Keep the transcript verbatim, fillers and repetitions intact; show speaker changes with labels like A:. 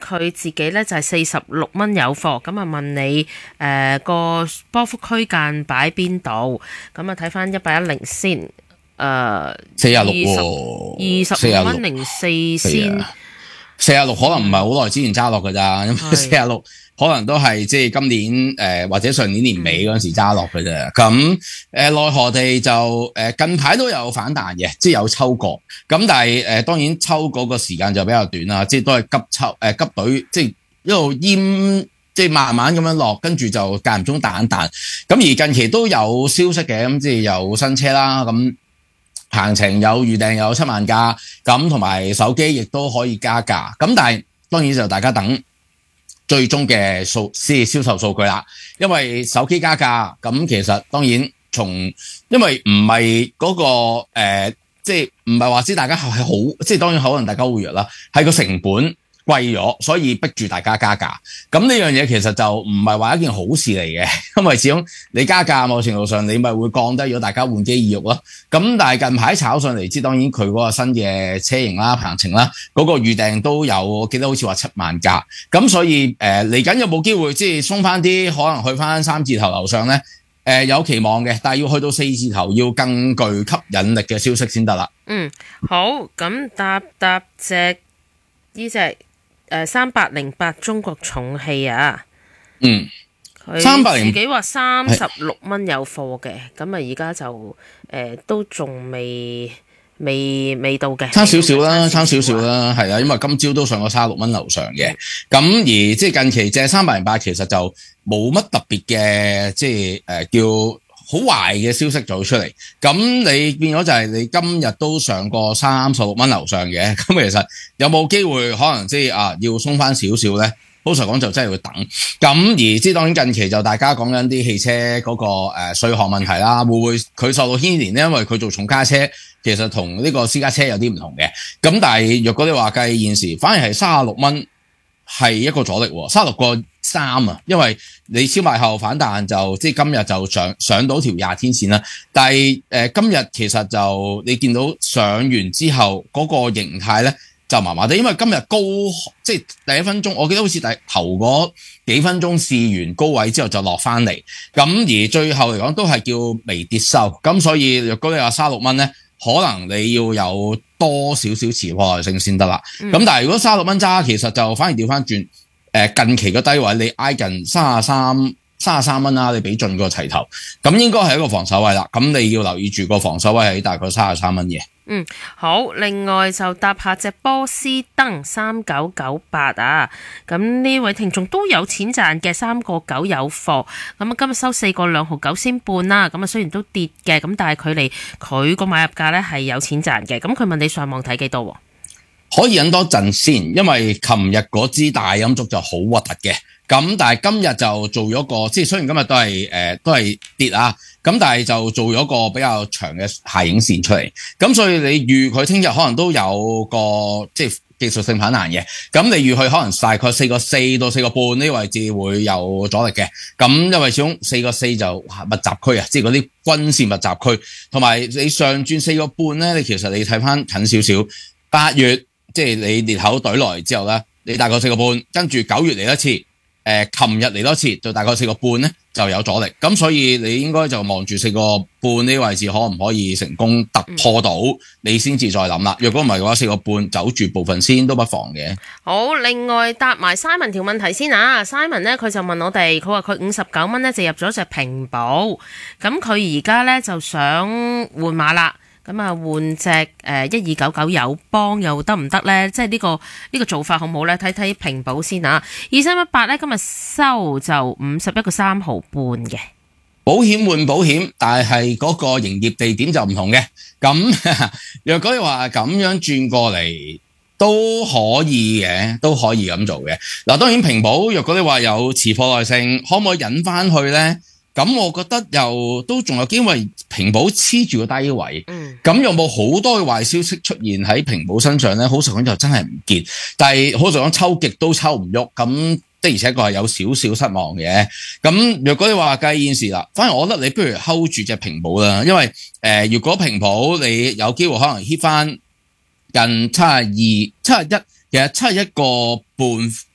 A: 佢自己咧就係四十六蚊有貨，咁啊問你誒、呃、個波幅區間擺邊度？咁啊睇翻一八一零先，誒
B: 四廿六喎，
A: 二十五蚊零四先，
B: 四廿六可能唔係好耐之前揸落㗎咋，因為四廿六可能都係即係今年誒、呃、或者上年年尾嗰陣時揸落嘅啫。咁誒奈何地就誒、呃、近排都有反彈嘅，即係有抽過。咁但係誒、呃、當然抽嗰個時間就比較短啦，即係都係急抽誒、呃、急隊，即係一路淹，即係慢慢咁樣落，跟住就間唔中彈彈。咁而近期都有消息嘅，咁即係有新車啦，咁行程有預訂有七萬架，咁同埋手機亦都可以加價。咁但係當然就大家等最終嘅數先銷售數據啦，因為手機加價，咁其實當然從因為唔係嗰個誒、呃，即係唔係話知大家係好，即係當然可能大家會弱啦，係個成本貴咗，所以逼住大家加價。咁呢樣嘢其實就唔係話一件好事嚟嘅，因為始終你加價某程度上你咪會降低咗大家換機意欲咯。咁但係近排炒上嚟，知當然佢嗰個新嘅車型啦、行程啦，嗰、嗰個預訂都有，我記得好似話七萬架。咁所以誒嚟緊有冇機會即係鬆翻啲，可能去翻三字頭樓上咧？誒、呃、有期望嘅，但係要去到四字頭要更具吸引力嘅消息先得啦。
A: 嗯，好，咁搭搭隻呢隻。誒，三百零八中國重汽啊，
B: 嗯，
A: 佢自己話三十六蚊有貨嘅，咁啊而家就誒、呃、都仲未未未到嘅，
B: 差少少啦，差少少啦，係啊，因為今朝都上過三十六蚊樓上嘅，咁、嗯、而即係近期借三百零八其實就冇乜特別嘅，即係誒、呃、叫好壞嘅消息做出嚟，咁你變咗就係你今日都上過三十六蚊樓上嘅，咁其實有冇機會可能即係啊要鬆翻少少咧？老實講就真係會等，咁而即係當然近期就大家講緊啲汽車嗰個誒稅項問題啦，會唔會佢受到牽連咧？因為佢做重卡車，其實同呢個私家車有啲唔同嘅，咁但係若果你話計現時，反而係三十六蚊係一個阻力，三十六個三啊，因為你超賣後反彈就即係今日就上上到條廿天線啦，但係誒、呃、今日其實就你見到上完之後嗰、那個形態咧就麻麻地，因為今日高即係第一分鐘，我記得好似第頭嗰幾分鐘試完高位之後就落翻嚟，咁而最後嚟講都係叫微跌收，咁所以若果你話三十六蚊咧，可能你要有多少少持貨耐性先得啦。咁、嗯、但係如果三十六蚊揸，其實就反而調翻轉。誒近期嘅低位，你挨近三十三、三十三蚊啦，你俾盡個齊頭，咁應該係一個防守位啦。咁你要留意住個防守位喺大概三十三蚊嘅。
A: 嗯，好。另外就搭下隻波司登三九九八啊，咁呢位聽眾都有錢賺嘅，三個九有貨。咁啊，今日收四個兩毫九仙半啦。咁啊，雖然都跌嘅，咁但係距離佢個買入價咧係有錢賺嘅。咁佢問你上網睇幾多？
B: 可以忍多陣先，因為琴日嗰支大陰燭就好核突嘅，咁但係今日就做咗個，即係雖然今日都係誒、呃、都係跌啊，咁但係就做咗個比較長嘅下影線出嚟，咁所以你預佢聽日可能都有個即係技術性反彈嘅，咁你預佢可能大概四個四到四個半呢個位置會有阻力嘅，咁因為始終四個四就密集區啊，即係嗰啲均線密集區，同埋你上轉四個半咧，你其實你睇翻近少少，八月。即係你裂口懟來之後咧，你大概四個半，跟住九月嚟一次，誒、呃，琴日嚟多次，就大概四個半咧就有阻力。咁所以你應該就望住四個半呢個位置，可唔可以成功突破到，嗯、你先至再諗啦。若果唔係嘅話，四個半走住部分先都不妨嘅。好，
A: 另外答埋 Simon 條問題先啊。Simon 咧佢就問我哋，佢話佢五十九蚊咧就入咗隻平保，咁佢而家咧就想換馬啦。咁啊，換隻誒一二九九友邦又得唔得咧？即係呢個呢個做法好唔好咧？睇睇平保先啊！二三一八咧今日收就五十一個三毫半嘅。
B: 保險換保險，但係嗰個營業地點就唔同嘅。咁若果你話咁樣轉過嚟都可以嘅，都可以咁做嘅。嗱，當然平保若果你話有持貨耐性，可唔可以引翻去咧？咁我覺得又都仲有機會，平保黐住個低位，咁、嗯、有冇好多嘅壞消息出現喺平保身上咧？好實講就真係唔見，但係好實講抽極都抽唔喐，咁的而且確係有少少失望嘅。咁若果你話計現時啦，反而我覺得你不如 hold 住隻平保啦，因為誒、呃，如果平保你有機會可能 hit 翻近七十二、七十一，其實七十一個半